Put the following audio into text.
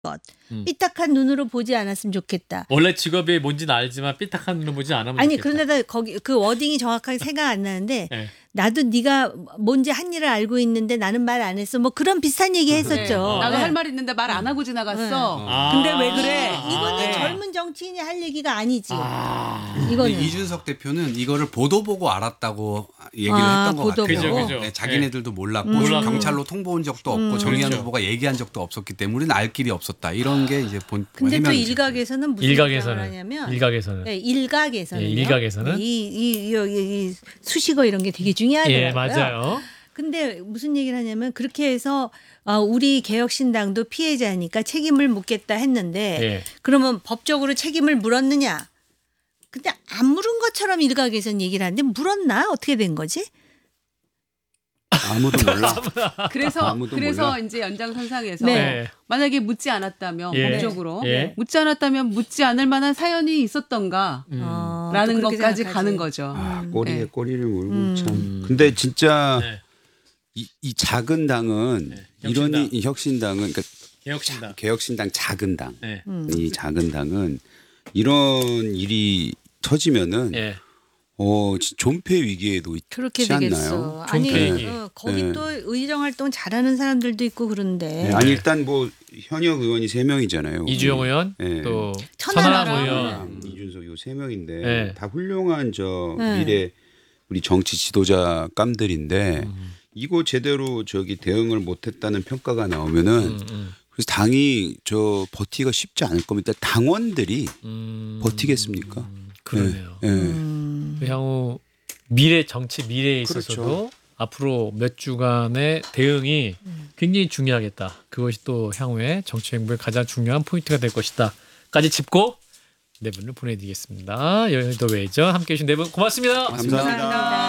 것. 삐딱한 눈으로 보지 않았으면 좋겠다. 원래 직업이 뭔지는 알지만 삐딱한 눈으로 보지 않으면 아니 좋겠다. 그런데다 거기 그 워딩이 정확하게 생각 안 나는데 네. 나도 네가 뭔지 한 일을 알고 있는데 나는 말 안 했어. 뭐 그런 비슷한 얘기 했었죠. 나도 네. 할 말 있는데 말 안 하고 지나갔어. 아. 근데 왜 그래? 이거는 네. 젊은 정치인이 할 얘기가 아니지. 근데 이거는 이준석 대표는 이거를 보도 보고 알았다고 얘기를 아, 했던 것 보도 같아요. 보고? 그죠, 그죠. 네, 자기네들도 몰랐고 몰랐고. 경찰로 통보 온 적도 없고 정의한 그렇죠. 후보가 얘기한 적도 없었기 때문에 우리는 알 길이 없었다. 이런 게 이제 근데 또 해명이죠. 일각에서는 무슨 일각에서는 얘기를 하냐면 일각에서는 네, 일각에서는 예, 일각에서는? 이 수식어 이런 게 되게 중요하더라고요. 예 맞아요. 근데 무슨 얘기를 하냐면 그렇게 해서 우리 개혁신당도 피해자니까 책임을 묻겠다 했는데 예. 그러면 법적으로 책임을 물었느냐? 근데 안 물은 것처럼 일각에서는 얘기를 하는데 물었나? 어떻게 된 거지? 아무도 몰라. 그래서 아무도 몰라. 이제 연장선상에서 네. 만약에 묻지 않았다면 예. 법적으로 예. 묻지 않았다면 묻지 않을 만한 사연이 있었던가 라는 또 그렇게 것까지 생각하지. 가는 거죠. 아, 꼬리에 네. 꼬리를 물고 참. 근데 진짜 네. 이 작은 당은 네, 이런 혁신당. 이 혁신당은 그러니까 개혁신당. 개혁신당 작은 당. 네. 이 작은 당은 이런 일이 터지면은 예. 존폐 위기에 놓이지 그렇게 않나요? 되겠어. 아니 존폐. 거기 네. 또 의정 활동 잘하는 사람들도 있고 그런데 네, 아니 일단 뭐 현역 의원이 3명이잖아요. 이주영 의원 네. 또 천하람 천하람 의원. 이준석 요 3명인데 네. 다 훌륭한 저 네. 미래 우리 정치 지도자 감들인데 이거 제대로 저기 대응을 못했다는 평가가 나오면은 그래서 당이 저 버티기가 쉽지 않을 겁니다. 당원들이 버티겠습니까? 그러네요. 네. 네. 그 향후 미래 정치 미래에 있어서도 그렇죠. 앞으로 몇 주간의 대응이 굉장히 중요하겠다. 그것이 또 향후의 정치 행보의 가장 중요한 포인트가 될 것이다.까지 짚고 네 분을 보내드리겠습니다. 여의도 외전 함께해 주신 네 분 고맙습니다. 감사합니다.